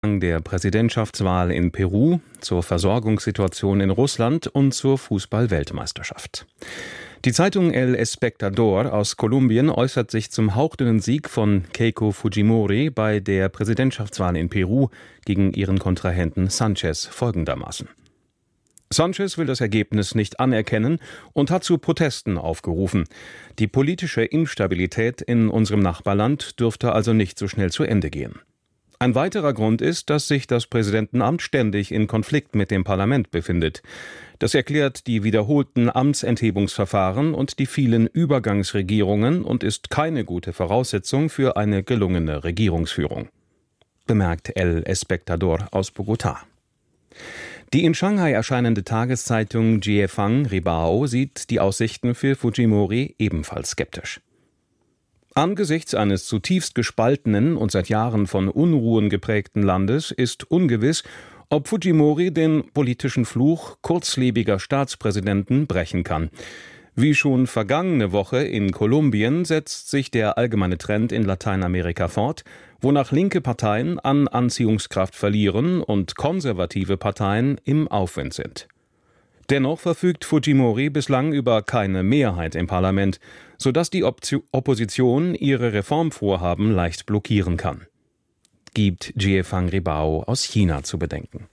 Der Präsidentschaftswahl in Peru, zur Versorgungssituation in Russland und zur Fußball-Weltmeisterschaft. Die Zeitung El Espectador aus Kolumbien äußert sich zum hauchdünnen Sieg von Keiko Fujimori bei der Präsidentschaftswahl in Peru gegen ihren Kontrahenten Sanchez folgendermaßen: Sanchez will das Ergebnis nicht anerkennen und hat zu Protesten aufgerufen. Die politische Instabilität in unserem Nachbarland dürfte also nicht so schnell zu Ende gehen. Ein weiterer Grund ist, dass sich das Präsidentenamt ständig in Konflikt mit dem Parlament befindet. Das erklärt die wiederholten Amtsenthebungsverfahren und die vielen Übergangsregierungen und ist keine gute Voraussetzung für eine gelungene Regierungsführung, bemerkt El Espectador aus Bogotá. Die in Shanghai erscheinende Tageszeitung Jiefang Ribao sieht die Aussichten für Fujimori ebenfalls skeptisch. Angesichts eines zutiefst gespaltenen und seit Jahren von Unruhen geprägten Landes ist ungewiss, ob Fujimori den politischen Fluch kurzlebiger Staatspräsidenten brechen kann. Wie schon vergangene Woche in Kolumbien setzt sich der allgemeine Trend in Lateinamerika fort, wonach linke Parteien an Anziehungskraft verlieren und konservative Parteien im Aufwind sind. Dennoch verfügt Fujimori bislang über keine Mehrheit im Parlament, sodass die Opposition ihre Reformvorhaben leicht blockieren kann, gibt Jiefang Ribao aus China zu bedenken.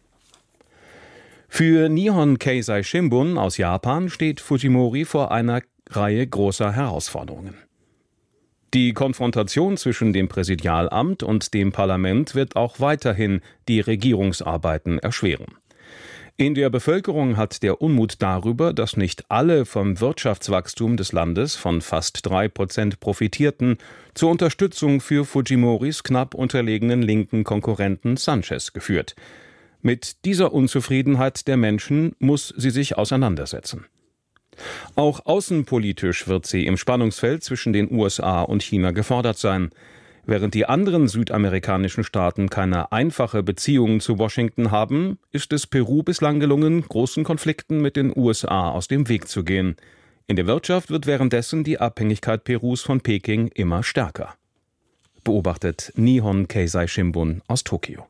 Für Nihon Keizai Shimbun aus Japan steht Fujimori vor einer Reihe großer Herausforderungen. Die Konfrontation zwischen dem Präsidialamt und dem Parlament wird auch weiterhin die Regierungsarbeiten erschweren. In der Bevölkerung hat der Unmut darüber, dass nicht alle vom Wirtschaftswachstum des Landes von fast 3% profitierten, zur Unterstützung für Fujimoris knapp unterlegenen linken Konkurrenten Sanchez geführt. Mit dieser Unzufriedenheit der Menschen muss sie sich auseinandersetzen. Auch außenpolitisch wird sie im Spannungsfeld zwischen den USA und China gefordert sein. Während die anderen südamerikanischen Staaten keine einfache Beziehung zu Washington haben, ist es Peru bislang gelungen, großen Konflikten mit den USA aus dem Weg zu gehen. In der Wirtschaft wird währenddessen die Abhängigkeit Perus von Peking immer stärker, beobachtet Nihon Keizai Shimbun aus Tokio.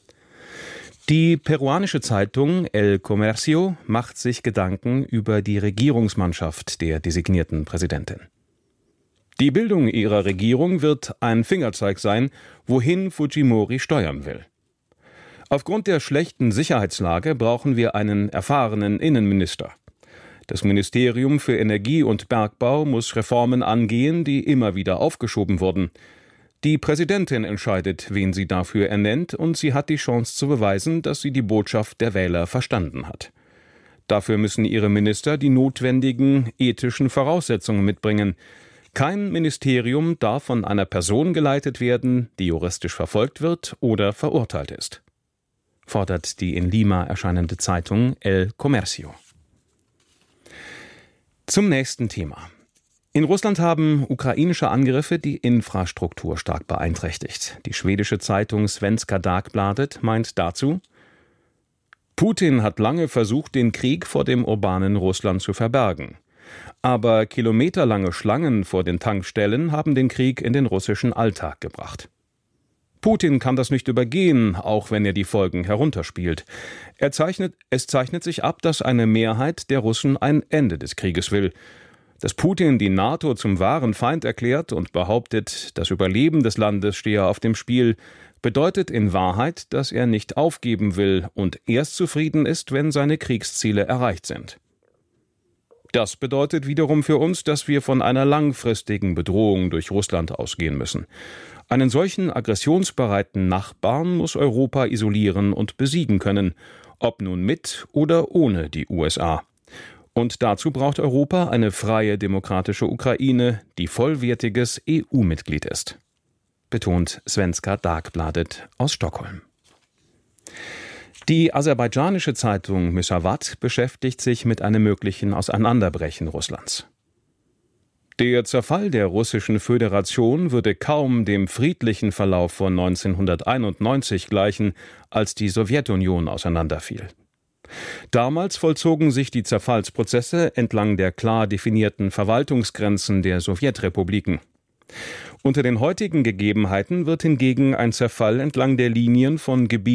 Die peruanische Zeitung El Comercio macht sich Gedanken über die Regierungsmannschaft der designierten Präsidentin. Die Bildung ihrer Regierung wird ein Fingerzeig sein, wohin Fujimori steuern will. Aufgrund der schlechten Sicherheitslage brauchen wir einen erfahrenen Innenminister. Das Ministerium für Energie und Bergbau muss Reformen angehen, die immer wieder aufgeschoben wurden. Die Präsidentin entscheidet, wen sie dafür ernennt, und sie hat die Chance zu beweisen, dass sie die Botschaft der Wähler verstanden hat. Dafür müssen ihre Minister die notwendigen ethischen Voraussetzungen mitbringen. Kein Ministerium darf von einer Person geleitet werden, die juristisch verfolgt wird oder verurteilt ist, fordert die in Lima erscheinende Zeitung El Comercio. Zum nächsten Thema. In Russland haben ukrainische Angriffe die Infrastruktur stark beeinträchtigt. Die schwedische Zeitung Svenska Dagbladet meint dazu: Putin hat lange versucht, den Krieg vor dem urbanen Russland zu verbergen. Aber kilometerlange Schlangen vor den Tankstellen haben den Krieg in den russischen Alltag gebracht. Putin kann das nicht übergehen, auch wenn er die Folgen herunterspielt. Es zeichnet sich ab, dass eine Mehrheit der Russen ein Ende des Krieges will. Dass Putin die NATO zum wahren Feind erklärt und behauptet, das Überleben des Landes stehe auf dem Spiel, bedeutet in Wahrheit, dass er nicht aufgeben will und erst zufrieden ist, wenn seine Kriegsziele erreicht sind. Das bedeutet wiederum für uns, dass wir von einer langfristigen Bedrohung durch Russland ausgehen müssen. Einen solchen aggressionsbereiten Nachbarn muss Europa isolieren und besiegen können, ob nun mit oder ohne die USA. Und dazu braucht Europa eine freie, demokratische Ukraine, die vollwertiges EU-Mitglied ist, betont Svenska Dagbladet aus Stockholm. Die aserbaidschanische Zeitung Müsavat beschäftigt sich mit einem möglichen Auseinanderbrechen Russlands. Der Zerfall der Russischen Föderation würde kaum dem friedlichen Verlauf von 1991 gleichen, als die Sowjetunion auseinanderfiel. Damals vollzogen sich die Zerfallsprozesse entlang der klar definierten Verwaltungsgrenzen der Sowjetrepubliken. Unter den heutigen Gegebenheiten wird hingegen ein Zerfall entlang der Linien von Gebieten